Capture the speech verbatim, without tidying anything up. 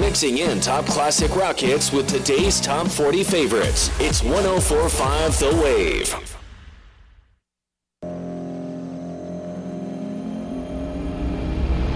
mixing in top classic rock hits with today's top forty favorites. It's one oh four point five The Wave.